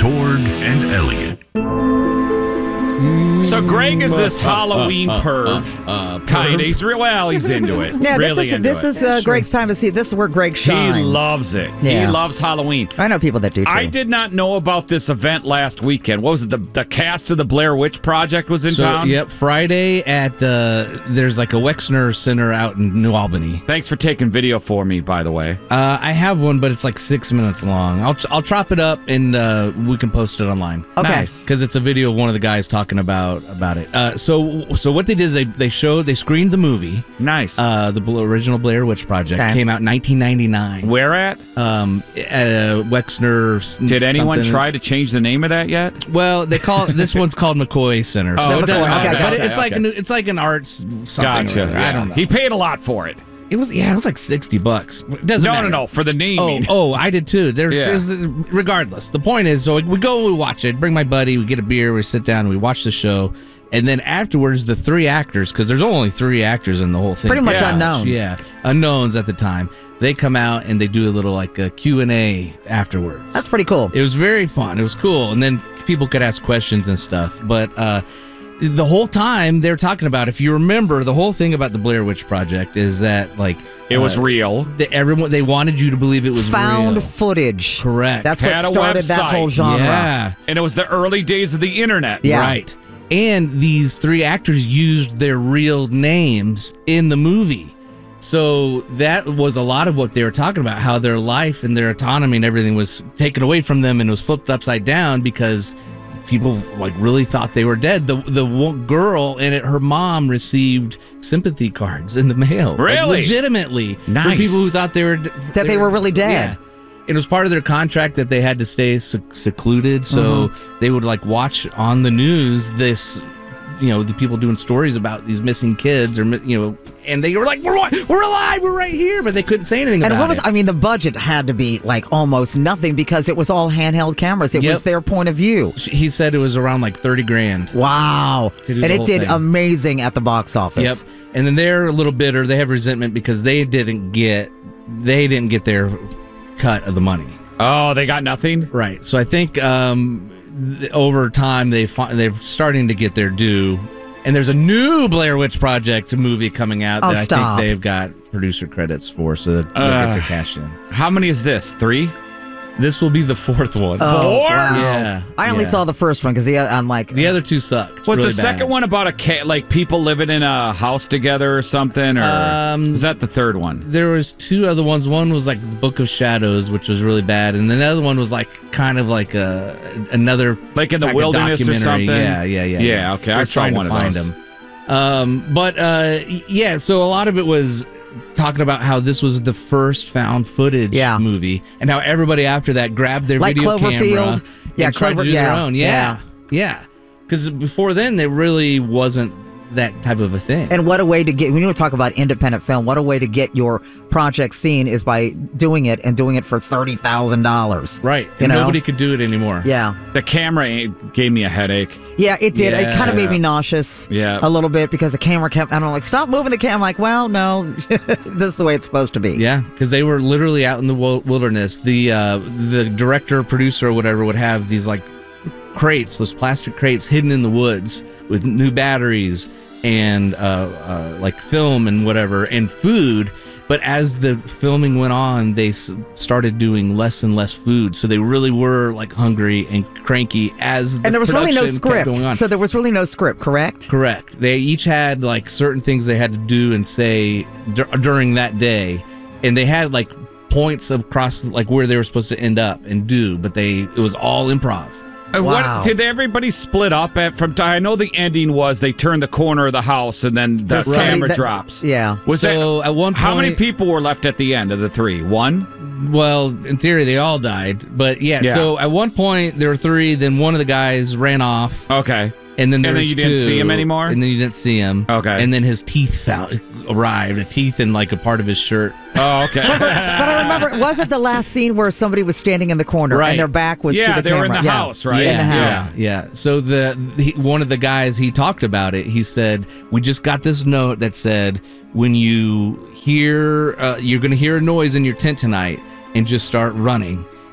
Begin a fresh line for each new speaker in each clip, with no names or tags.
Torg and Elliot.
So Greg is this Halloween perv. Kind of. He's into it.
Yeah,
really
this is Greg's time to see. This is where Greg shines.
He loves it.
Yeah.
He loves Halloween.
I know people that do too.
I did not know about this event last weekend. What was it? The cast of the Blair Witch Project was in town?
Yep, Friday at, there's like a Wexner Center out in New Albany.
Thanks for taking video for me, by the way.
I have one, but it's like 6 minutes long. I'll chop it up and we can post it online.
Okay.
Nice.
Because it's a video of one of the guys talking about it. So what they did is they screened the movie.
Nice.
The original Blair Witch Project
Okay.
came out in 1999.
Where at?
At Wexner.
Did anyone
something.
try to change the name of that yet?
Well, they call it, this one's called McCoy Center.
Oh,
it doesn't
McCoy.
matter.
Okay,
But
okay.
it's like an arts something.
Gotcha.
Or other. I don't know.
He paid a lot for it.
It was like $60. It doesn't matter.
No, for the naming.
Oh, I did too.
Yeah.
Regardless, the point is, so we go and we watch it. Bring my buddy. We get a beer. We sit down. We watch the show, and then afterwards, the three actors, because there's only three actors in the whole thing.
Pretty much
Yeah.
unknowns.
Yeah, unknowns at the time. They come out and they do a little like a Q&A afterwards.
That's pretty cool.
It was very fun. It was cool, and then people could ask questions and stuff. But the whole time they're talking about, if you remember, the whole thing about the Blair Witch Project is that like
It was real.
They wanted you to believe it was
Found
real.
footage.
Correct.
That's
Had a
what started that
website.
whole genre.
Yeah.
And it was the early days of the internet.
Yeah.
Right. And these three actors used their real names in the movie. So that was a lot of what they were talking about, how their life and their autonomy and everything was taken away from them and was flipped upside down because people like really thought they were dead. The one girl in it, her mom received sympathy cards in the mail. Like,
Really?
legitimately.
Nice.
For people who thought they were
they were really dead.
Yeah. It was part of their contract that they had to stay secluded, so they would like watch on the news this, the people doing stories about these missing kids, or and they were like, "We're alive, we're right here," but they couldn't say anything
And
about
what was,
it.
I mean, the budget had to be like almost nothing because it was all handheld cameras. It
Yep.
was their point of view.
He said it was around like $30,000.
Wow.
To do
And
the
it
whole
did
thing.
amazing at the box office.
Yep. And then they're a little bitter. They have resentment because they didn't get their cut of the money.
Oh, they got nothing?
Right. So I think over time they're starting to get their due. And there's a new Blair Witch Project movie coming out that I
stop.
think they've got producer credits for, so that they'll get their cash in.
How many is this? 3?
This will be the fourth one.
Oh,
Four?
wow.
Yeah.
I only
Yeah.
saw the first one because I'm like,
The other two sucked.
Was
really
the second
bad.
one about like people living in a house together or something? Or was that the third one?
There was two other ones. One was like the Book of Shadows, which was really bad, and then the other one was like kind of like another
Like in the
type of
wilderness or
documentary.
something?
Yeah.
Yeah, okay. I
They're
saw
trying
one
to
of
find
those.
them. So a lot of it was talking about how this was the first found footage movie, and how everybody after that grabbed their
Like
video
Cloverfield.
camera
Yeah,
and tried to do their own. Yeah. Because before then, it really wasn't that type of a thing.
and what a way to get, when you talk about independent film, what a way to get your project seen is by doing it for $30,000.
Right.
You
And
know?
nobody could do it anymore.
Yeah.
The camber gave me a headache.
Yeah, it did. It kind of
Yeah.
made me nauseous
Yeah.
a little bit because the camera kept, I'm like, stop moving the camera. I'm like, well, no, this is the way it's supposed to be.
Yeah, because they were literally out in the wilderness. The director, producer, or whatever would have these like crates, those plastic crates hidden in the woods with new batteries and like film and whatever and food. But as the filming went on, they started doing less and less food, so they really were like hungry and cranky as the
And there was really no
production kept
script.
going on.
So there was really no script, correct?
Correct. They each had like certain things they had to do and say during that day, and they had like points across like where they were supposed to end up and do, but it was all improv.
Wow.
What did everybody split up at from time? I know the ending was they turn the corner of the house and then the camera drops.
Yeah.
So
at one point,
how many people were left at the end of the 3? 1?
Well, in theory, they all died, but yeah. So at one point there were 3. Then one of the guys ran off.
Okay.
And then
you didn't see him anymore?
And then you didn't see him.
Okay.
And then his teeth arrived, a teeth in like a part of his shirt.
Oh, okay.
But I remember, was it the last scene where somebody was standing in the corner
Right.
and their back was to the camera?
they were in the house, right?
In the house.
Yeah. So one of the guys, he talked about it. He said, "We just got this note that said when you hear, you're going to hear a noise in your tent tonight, and just start running."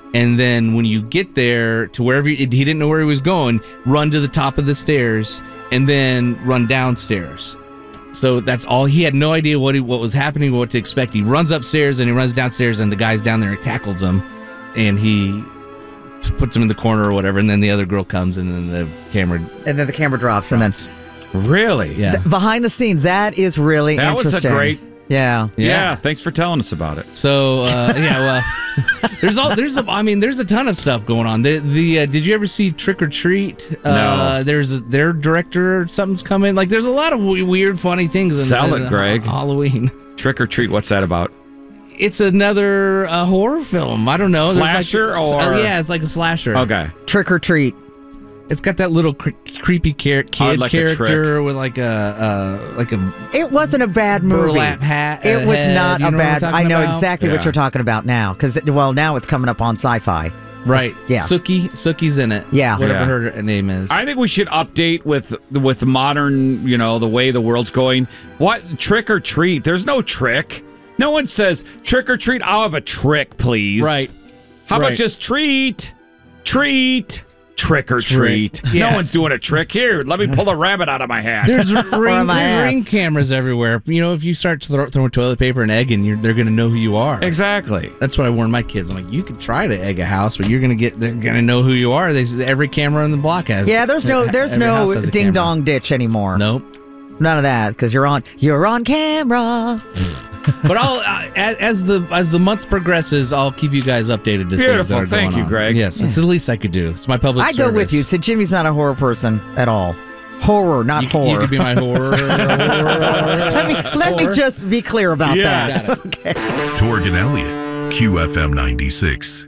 And then when you get there to wherever he didn't know where he was going, run to the top of the stairs and then run downstairs. So that's all. He had no idea what was happening, what to expect. He runs upstairs and he runs downstairs, and the guy's down there and tackles him, and he puts him in the corner or whatever. And then the other girl comes, and then the camera
drops, and then
really,
yeah.
Behind the scenes, that is really
that
interesting.
was a great.
Yeah.
Thanks for telling us about it.
So there's a ton of stuff going on. Did you ever see Trick or Treat?
No.
There's their director or something's coming. Like there's a lot of weird, funny things.
Sell it, Greg.
Halloween.
Trick or Treat. What's that about?
It's another horror film. I don't know.
Slasher
it's like a slasher.
Okay.
Trick or Treat.
It's got that little creepy kid character with like a.
It wasn't a bad movie.
Burlap hat.
It was not a bad. I know
about?
exactly what you're talking about now, because now it's coming up on Sci-Fi.
Right.
Yeah.
Sookie's in it.
Yeah.
Whatever her name is.
I think we should update with modern, the way the world's going. What Trick or Treat? There's no trick. No one says trick or treat. I'll have a trick, please.
Right.
How about just treat? Trick or treat.
Yeah.
No one's doing a trick here. Let me pull a rabbit out of my hat.
There's ring cameras everywhere. If you start throwing toilet paper and egg, and they're going to know who you are.
Exactly.
That's what I warn my kids. I'm like, you could try to egg a house, but they're going to know who you are. Every camera in the block has.
Yeah, there's no ding dong ditch anymore.
Nope.
None of that, because you're on camera.
But as the month progresses, I'll keep you guys updated.
Beautiful, thank you, Greg.
Yes, it's the least I could do. It's my public service.
I go with you. So Jimmy's not a horror person at all. Horror, not horror.
You could be my horror.
Let me just be clear about that.
Okay. Torg and Elliott, QFM 96.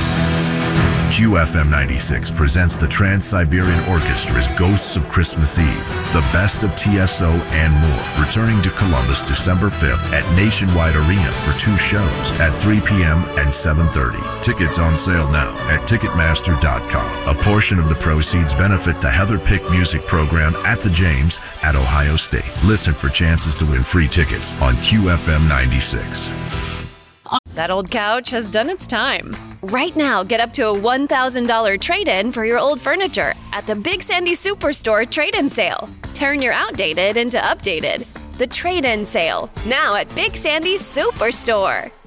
QFM 96 presents the Trans-Siberian Orchestra's Ghosts of Christmas Eve, the best of TSO and more, returning to Columbus December 5th at Nationwide Arena for 2 shows at 3 p.m. and 7:30. Tickets on sale now at Ticketmaster.com. A portion of the proceeds benefit the Heather Pick Music Program at the James at Ohio State. Listen for chances to win free tickets on QFM 96.
That old couch has done its time. Right now, get up to a $1,000 trade-in for your old furniture at the Big Sandy Superstore trade-in sale. Turn your outdated into updated. The trade-in sale, now at Big Sandy Superstore.